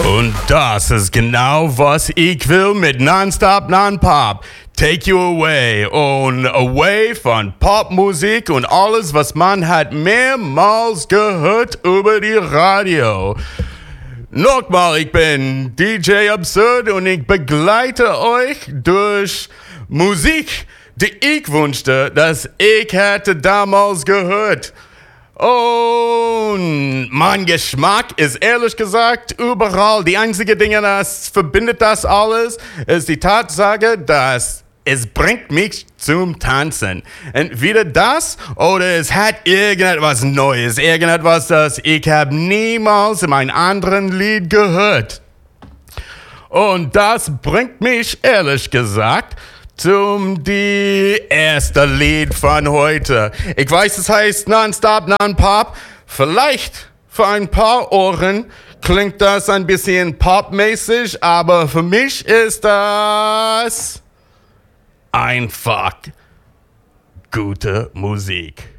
Und das ist genau, was ich will mit Nonstop Non-Pop. Take you away und away von Popmusik und alles, was man hat mehrmals gehört über die Radio. Nochmal, ich bin DJ Absurd und ich begleite euch durch Musik, die ich wünschte, dass ich hätte damals gehört. Und mein Geschmack ist ehrlich gesagt überall. Die einzige Dinge, das verbindet das alles, ist die Tatsache, dass es bringt mich zum Tanzen. Entweder das oder es hat irgendetwas Neues, irgendetwas, das ich habe niemals in einem anderen Lied gehört. Und das bringt mich ehrlich gesagt zum die erste Lied von heute. Ich weiß, es heißt Nonstop Non-Pop. Vielleicht für ein paar Ohren klingt das ein bisschen popmäßig, aber für mich ist das einfach gute Musik.